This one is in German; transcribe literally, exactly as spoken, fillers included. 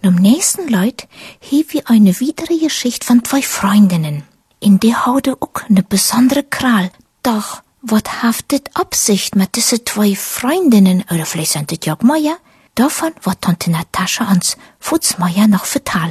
Am nächsten Leut hie wir eine widere Geschichte von zwei Freundinnen. In der haude auch ne besondere Kral. Doch, wat haftet Absicht mit diese zwei Freundinnen, oder vielleicht sind das ja auch Meier? Davon wird Tante Natascha uns Futzmeier noch vertalen.